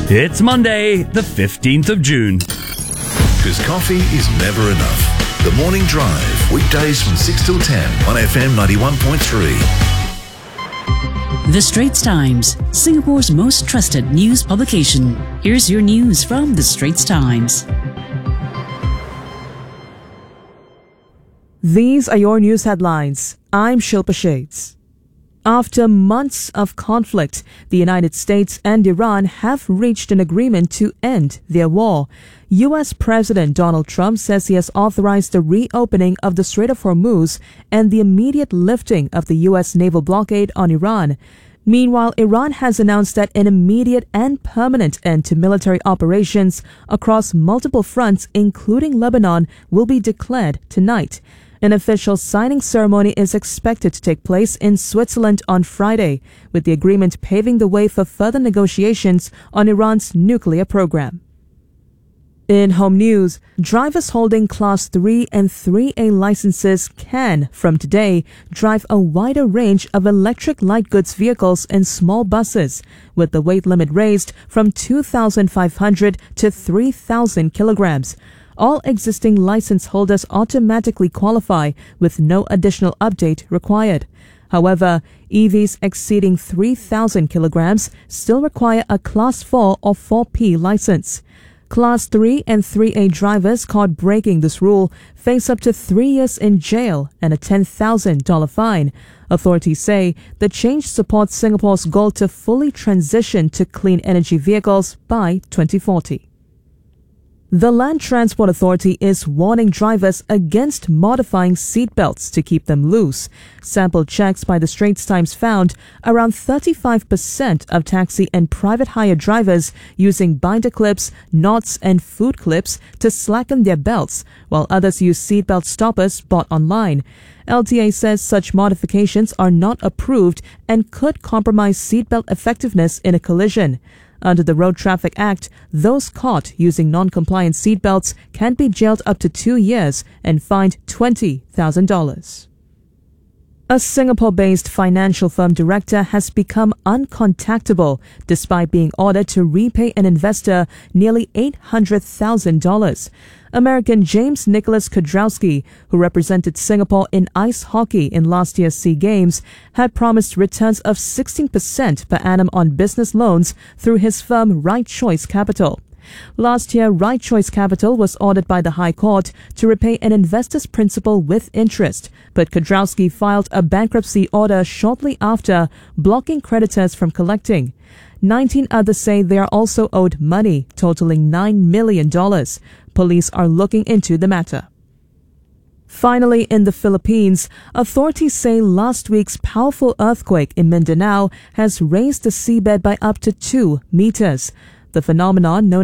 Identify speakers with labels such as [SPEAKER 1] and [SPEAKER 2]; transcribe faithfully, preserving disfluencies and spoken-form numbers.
[SPEAKER 1] It's Monday, the fifteenth of June.
[SPEAKER 2] Because coffee is never enough. The Morning Drive, weekdays from six till ten on F M ninety-one point three.
[SPEAKER 3] The Straits Times, Singapore's most trusted news publication. Here's your news from The Straits Times.
[SPEAKER 4] These are your news headlines. I'm Shilpa Shades. After months of conflict, the United States and Iran have reached an agreement to end their war. U S President Donald Trump says he has authorized the reopening of the Strait of Hormuz and the immediate lifting of the U S naval blockade on Iran. Meanwhile, Iran has announced that an immediate and permanent end to military operations across multiple fronts, including Lebanon, will be declared tonight. An official signing ceremony is expected to take place in Switzerland on Friday, with the agreement paving the way for further negotiations on Iran's nuclear program. In home news, drivers holding Class three and three A licenses can, from today, drive a wider range of electric light goods vehicles and small buses, with the weight limit raised from two thousand five hundred to three thousand kilograms. All existing license holders automatically qualify with no additional update required. However, E Vs exceeding three thousand kilograms still require a Class four or four P license. Class three and three A drivers caught breaking this rule face up to three years in jail and a ten thousand dollars fine. Authorities say the change supports Singapore's goal to fully transition to clean energy vehicles by twenty forty. The Land Transport Authority is warning drivers against modifying seatbelts to keep them loose. Sample checks by the Straits Times found around thirty-five percent of taxi and private hire drivers using binder clips, knots and food clips to slacken their belts, while others use seatbelt stoppers bought online. L T A says such modifications are not approved and could compromise seatbelt effectiveness in a collision. Under the Road Traffic Act, those caught using non-compliant seatbelts can be jailed up to two years and fined twenty thousand dollars. A Singapore-based financial firm director has become uncontactable despite being ordered to repay an investor nearly eight hundred thousand dollars. American James Nicholas Kudrowski, who represented Singapore in ice hockey in last year's SEA Games, had promised returns of sixteen percent per annum on business loans through his firm Right Choice Capital. Last year, Right Choice Capital was ordered by the High Court to repay an investor's principal with interest, but Kudrowski filed a bankruptcy order shortly after, blocking creditors from collecting. Nineteen others say they are also owed money, totaling nine million dollars. Police are looking into the matter. Finally, in the Philippines, authorities say last week's powerful earthquake in Mindanao has raised the seabed by up to two meters. The phenomenon, known